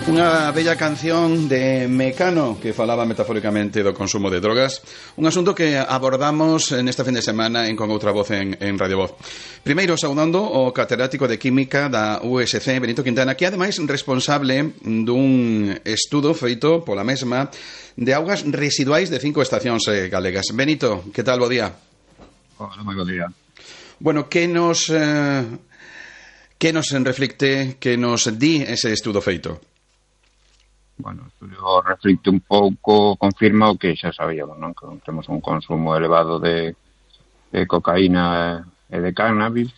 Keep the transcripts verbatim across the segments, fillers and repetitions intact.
Unha bella canción de Mecano que falaba metafóricamente do consumo de drogas, un asunto que abordamos nesta fin de semana en Con Outra Voz en, en Radio Voz. Primeiro, saudando o catedrático de Química da U S C, Benito Quintana, que é ademais responsable dun estudo feito pola mesma de augas residuais de cinco estacións eh, galegas. Benito, que tal, bo día? Hola, moi bo día. Bueno, que nos eh, que nos reflicte, que nos di ese estudo feito? Bueno, o estudio reflicte un pouco, confirma o que xa sabíamos, non? Que temos un consumo elevado de, de cocaína e de cannabis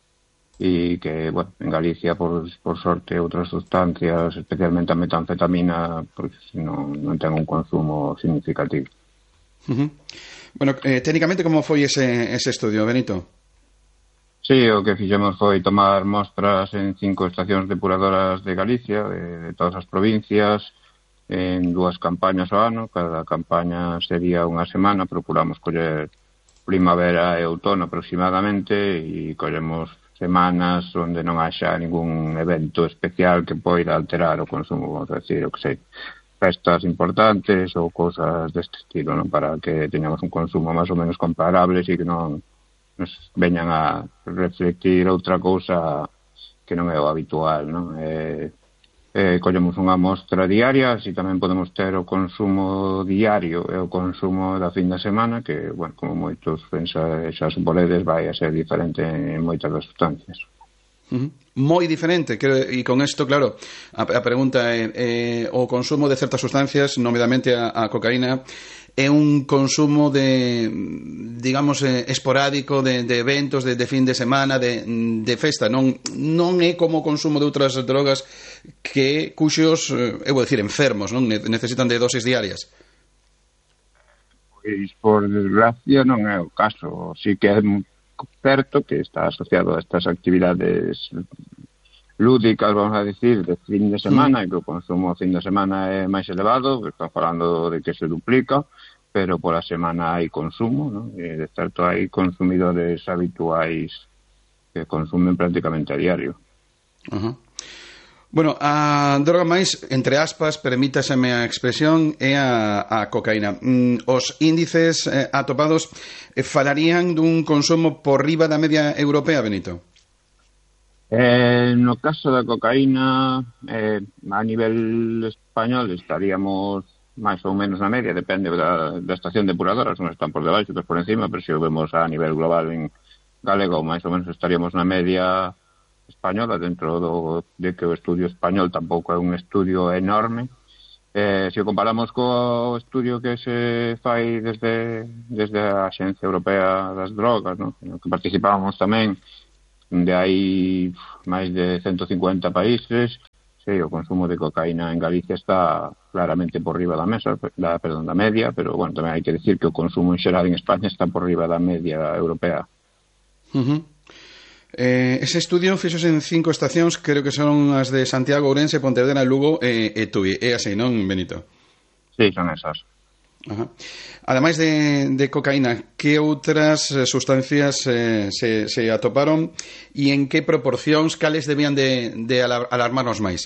e que, bueno, en Galicia, por, por sorte, outras sustancias, especialmente a metanfetamina, pois non, non ten un consumo significativo. Uh-huh. Bueno, eh, técnicamente, como foi ese, ese estudio, Benito? Sí, o que fixemos foi tomar mostras en cinco estacións depuradoras de Galicia, de, de todas as provincias, en dúas campañas ao ano. Cada campaña sería unha semana, procuramos coller primavera e outono aproximadamente, e collemos semanas onde non haxa ningún evento especial que poida alterar o consumo, vamos a decir, o que sei, festas importantes ou cousas deste estilo, non? Para que teñamos un consumo máis ou menos comparable e que non nos veñan a reflectir outra cousa que non é o habitual, non? Eh, eh, collemos unha mostra diaria, así tamén podemos ter o consumo diario e o consumo da fin de semana, que, bueno, como moitos pensa, xa suporedes, vai a ser diferente en moitas das sustancias. Uh-huh. Moi diferente, que, e con isto, claro, a, a pregunta é eh, o consumo de certas sustancias, nomeadamente a, a cocaína, é un consumo de, digamos, eh, esporádico de, de eventos, de, de fin de semana, de, de festa, non, non é como o consumo de outras drogas que cuxos, eh, eu vou dicir, enfermos, non necesitan de dosis diarias. Pois, por desgracia, non é o caso. Si que é certo que está asociado a estas actividades lúdicas, vamos a decir, de fin de semana, mm. e que o consumo a fin de semana é máis elevado, que están falando de que se duplica, pero por a semana hai consumo, ¿no? E de certo hai consumidores habituais que consumen prácticamente a diario. Uh-huh. Bueno, a droga máis, entre aspas, permítaseme a expresión, é a, a cocaína. Mm, os índices eh, atopados eh, falarían dun consumo por riba da media europea, Benito? Eh, no caso da cocaína, eh, a nivel español estaríamos máis ou menos na media, depende da, da estación depuradora, son están por debaixo, outras por encima, pero se o vemos a nivel global en galego, máis ou menos estaríamos na media española, dentro do, de que o estudio español tampouco é un estudio enorme. Eh, se o comparamos co estudio que se fai desde, desde a Axencia Europea das Drogas, ¿no? No que participábamos tamén, de hai máis de ciento cincuenta países, sí, o consumo de cocaína en Galicia está claramente por riba da mesa, da, perdón, da media, pero, bueno, tamén hai que decir que o consumo en xeral en España está por riba da media europea. Uh-huh. Eh, ese estudio fixose en cinco estacións, creo que son as de Santiago, Ourense, Pontevedra, Lugo e, e Tui. É así, non, Benito? Sí, son esas. Ajá. Ademais de, de cocaína, que outras sustancias eh, se, se atoparon e en que proporcións, cales debían de, de alarmarnos máis?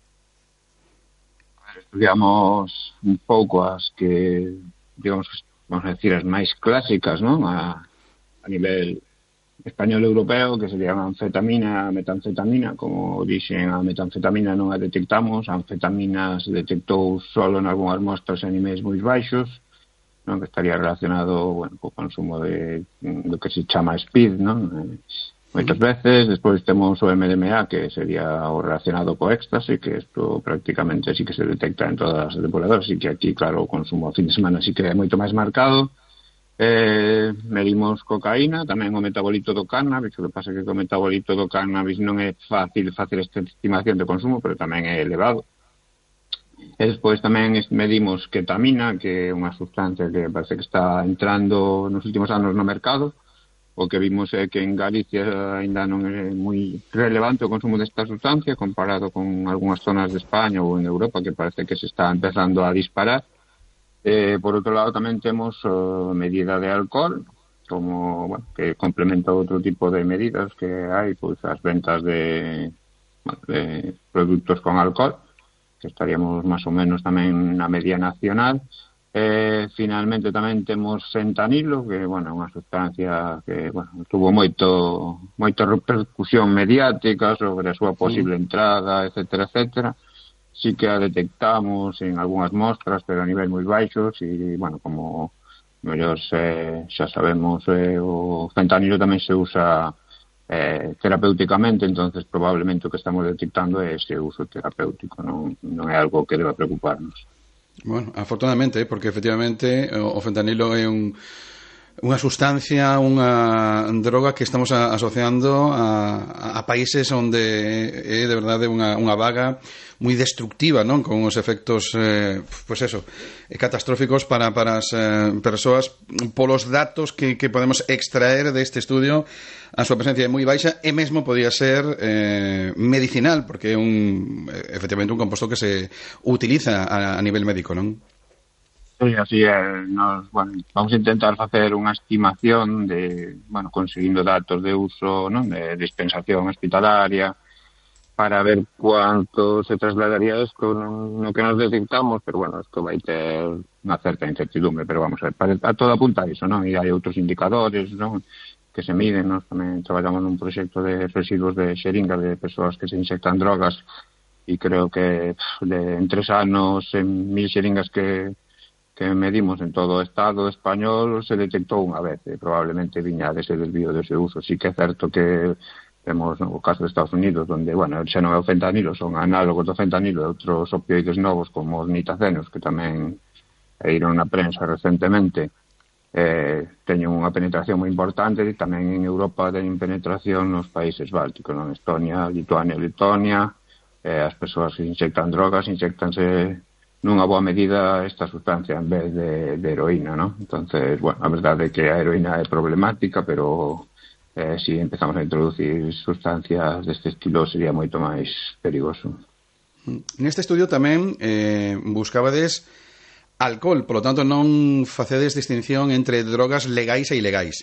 Estudiamos un pouco as que, digamos, vamos a decir, as máis clásicas, non? A, a nivel español europeo, que serían a anfetamina, a metanfetamina. Como dixen, a metanfetamina non a detectamos, a anfetamina se detectou solo en algunhas mostras en niveis moi baixos, non? Que estaría relacionado, bueno, co consumo de do que se chama speed, non? Eh, moitas veces. Despois temos o M D M A, que sería o relacionado co éxtase, que isto prácticamente sí que se detecta en todas as depuradoras, así que aquí, claro, o consumo a fin de semana sí que é moito máis marcado. Eh, medimos cocaína, tamén o metabolito do cannabis, o que pasa que o metabolito do cannabis non é fácil facer esta estimación de consumo, pero tamén é elevado. E despois tamén medimos ketamina, que é unha sustancia que parece que está entrando nos últimos anos no mercado. O que vimos é que en Galicia ainda non é moi relevante o consumo desta sustancia comparado con algunhas zonas de España ou en Europa, que parece que se está empezando a disparar. Eh, por outro lado, tamén temos uh, medida de alcohol, como, bueno, que complementa outro tipo de medidas que hai, pois as ventas de, bueno, de produtos con alcohol. que estaríamos máis ou menos tamén na media nacional. Eh, finalmente tamén temos fentanilo, que, bueno, é unha sustancia que, bueno, tuvo moito moita repercusión mediática sobre a súa posible entrada, etcétera, etcétera. Sí que a detectamos en algunhas mostras, pero a nivel moi baixos, e, bueno, como mellor se, xa sabemos, eh, o fentanilo tamén se usa eh, terapéuticamente, entonces probablemente o que estamos detectando é ese uso terapéutico, non, non é algo que deba preocuparnos. Bueno, afortunadamente, porque efectivamente o fentanilo é un, unha sustancia, unha droga que estamos a, asociando a, a países onde é de verdade unha, unha vaga moi destructiva, non? Con os efectos, eh, pues eso, catastróficos para, para as eh, persoas. Polos datos que, que podemos extraer deste estudio, a súa presencia é moi baixa e mesmo podía ser eh, medicinal, porque é un, efectivamente un composto que se utiliza a, a nivel médico, non? Sí, así é. Nos, bueno, vamos a intentar facer unha estimación de, bueno, conseguindo datos de uso, non, de dispensación hospitalaria, para ver cuánto se trasladaría esto no, no que nos detectamos, pero bueno, esto vai ter unha certa incertidumbre, pero vamos a ver, para, a todo apunta a iso, non? E hai outros indicadores, non, que se miden, nós tamén traballamos nun proxecto de residuos de xeringas de persoas que se inyectan drogas, e creo que de, en tres anos, en mil xeringas que que medimos en todo o Estado español, se detectou unha vez, e probablemente viña dese desvío dese uso. Sí que é certo que temos no caso de Estados Unidos, onde, bueno, xa non é o fentanilo, son análogos do fentanilo e outros opioides novos como os nitacenos, que tamén eiron na prensa recentemente, eh, teñen unha penetración moi importante, e tamén en Europa teñen penetración nos países bálticos, non? Estonia, Lituania, Letonia, eh, as persoas que inyectan drogas, inyectanse nunha boa medida esta sustancia en vez de, de heroína, ¿no? Entonces, bueno, a verdade é que a heroína é problemática, pero eh, si empezamos a introducir sustancias deste estilo sería moito máis perigoso. Neste estudio tamén eh, buscabades alcohol, polo tanto non facedes distinción entre drogas legais e ilegais.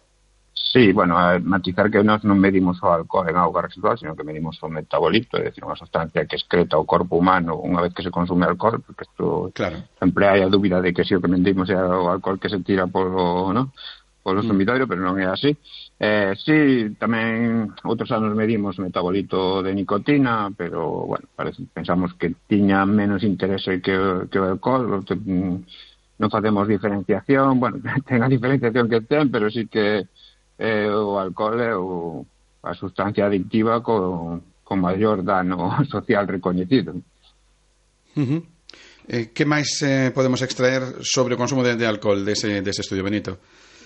Sí, bueno, a matizar que nós non medimos o alcohol en auga residual, sino que medimos o metabolito, é dicir, unha sustancia que excreta o corpo humano unha vez que se consume alcohol, porque isto claro. Sempre hai a dúbida de que si o que medimos é o alcohol que se tira polo, ¿no? polo sumidoiro, mm. pero non é así. Eh, sí, tamén outros anos medimos metabolito de nicotina, pero, bueno, parece, pensamos que tiña menos interese que, que o alcohol, non facemos diferenciación, bueno, ten a diferenciación que ten, pero sí que Eh, o alcohol é o, a sustancia adictiva con, con maior dano social recoñecido. Uh-huh. Eh, que máis eh, podemos extraer sobre o consumo de, de alcohol dese, dese estudio, Benito?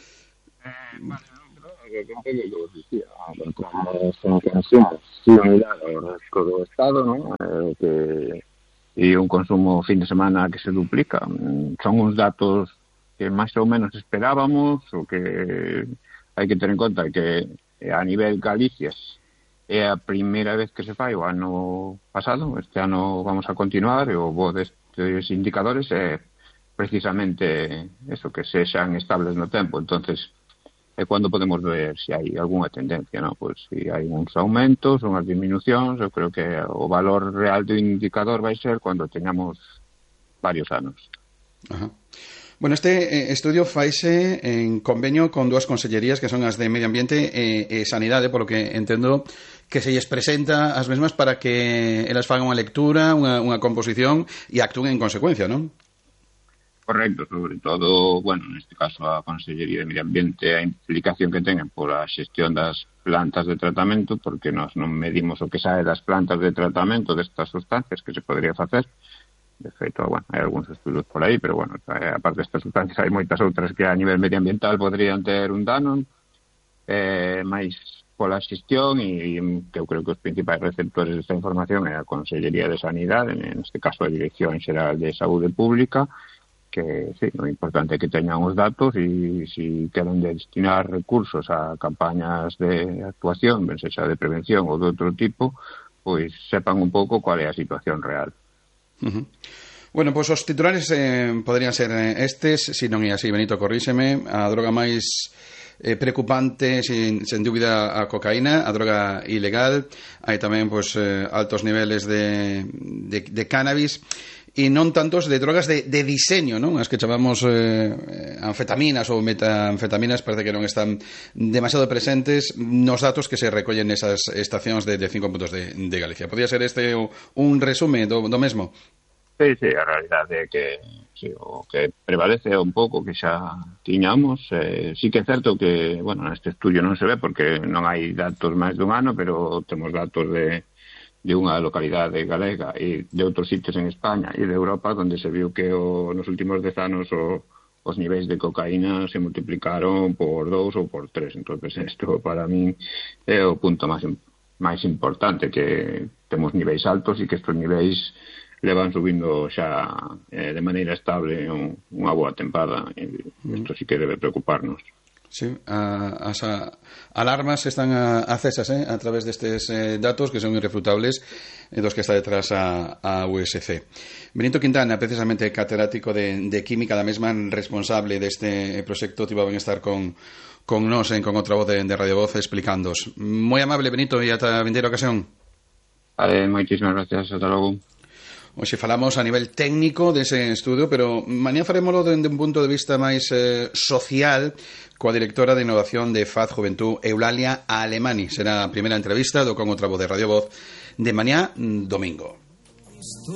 Eh, vale, que un pouco que vos dicía, como son consumos similar ao resto do Estado, ¿no? Eh, que e un consumo fin de semana que se duplica. Son uns datos que máis ou menos esperábamos, o que hai que ter en conta que a nivel Galicia é a primeira vez que se fai o ano pasado, este ano vamos a continuar, e o bo destes indicadores é precisamente eso, que sexan estables no tempo. Entonces é cando podemos ver se hai algunha tendencia, ¿no? Pois se hai uns aumentos, unhas disminucións, eu creo que o valor real do indicador vai ser cando teñamos varios anos. Ajá. Bueno, este estudio faise en convenio con dúas consellerías que son as de Medio Ambiente e, e Sanidade, polo que entendo que se lles presenta as mesmas para que elas fagan unha lectura, unha, unha composición e actúen en consecuencia, non? Correcto, sobre todo, bueno, neste caso a Consellería de Medio Ambiente, a implicación que teñen pola xestión das plantas de tratamento, porque nós non medimos o que sae das plantas de tratamento destas sustancias que se podría facer. De feito, bueno, hai algúns estudos por aí, pero, bueno, aparte destas sustancias hai moitas outras que a nivel medioambiental podrían ter un dano, eh, máis pola xestión, e que eu creo que os principais receptores desta información é a Consellería de Sanidade, en este caso a Dirección Xeral de Saúde Pública, que, sí, o importante é que teñan os datos e se queren destinar recursos a campañas de actuación, ben sexa de prevención ou de outro tipo, pois sepan un pouco cual é a situación real. Uh-huh. Bueno, pois pues os titulares eh, podrían ser estes, se non é así, Benito, corríxeme. A droga máis eh, preocupante, sin, sen dúbida, a cocaína, a droga ilegal. Hai tamén pois, pues, eh, altos niveles de, de, de cannabis e non tantos de drogas de, de diseño, non? As que chamamos eh, anfetaminas ou metanfetaminas parece que non están demasiado presentes nos datos que se recollen nesas estacións de, de cinco puntos de, de Galicia. Podría ser este un resume do, do mesmo? Sí, sí, a realidade é que sí, o que prevalece un pouco que xa tiñamos. Eh, sí que é certo que, bueno, neste estudio non se ve porque non hai datos máis dun ano, pero temos datos de de unha localidade galega e de outros sitios en España e de Europa onde se viu que o, nos últimos dez anos o, os niveis de cocaína se multiplicaron por dous ou por tres. Entonces, isto para mí é o punto máis, máis importante, que temos niveis altos e que estes niveis levan subindo xa eh, de maneira estable un, unha boa tempada. E isto sí que debe preocuparnos. Sí, a, as a, alarmas están a, acesas eh, a través destes eh, datos que son irrefutables e dos que está detrás a, a U S C. Benito Quintana, precisamente catedrático de, de Química, da mesma responsable deste proxecto, tivo ben estar con, con nos en con outra voz de, de Radio Voz explicándos. Moi amable, Benito, e ata a vindeira ocasión. Vale, moitísimas gracias, ata logo. Hoxe falamos a nivel técnico dese estudio, pero mañá farémolo dende un punto de vista máis eh, social coa directora de Innovación de F A D Juventud, Eulalia Alemani. Será a primeira entrevista do con outra voz de Radio Voz de mañá domingo.